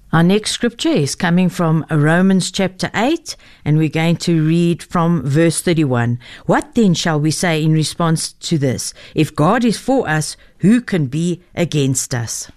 Our next scripture is coming from Romans chapter 8, and we're going to read from verse 31. What then shall we say in response to this? If God is for us, who can be against us?